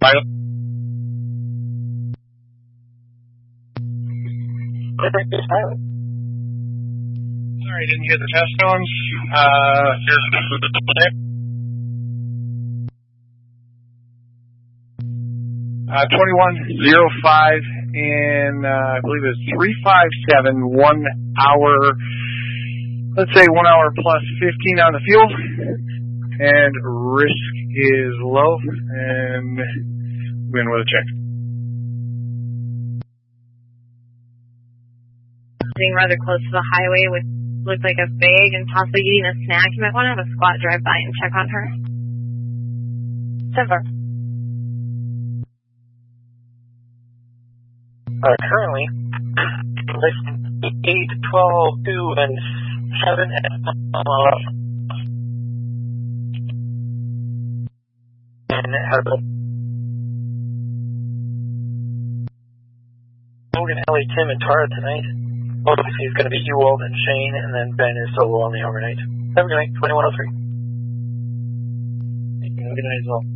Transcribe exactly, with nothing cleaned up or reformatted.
Pilot. Pilot. Sorry, didn't get the test tones. Uh, here's the uh, twenty-one oh five, and uh, I believe it's three five seven, one hour, let's say one hour plus fifteen on the fuel, and risk is low, and we're in with a check. Being rather close to the highway with looked like a bag and possibly eating a snack. You might want to have a squad drive by and check on her. Denver. Uh, currently, eight, twelve, two, and seven. Uh, and it has a Logan, Ellie, Tim, and Tara tonight. Obviously, it's going to be Ewald and Shane, and then Ben is solo on the overnight. Have a good night, twenty-one oh three. Good night as well.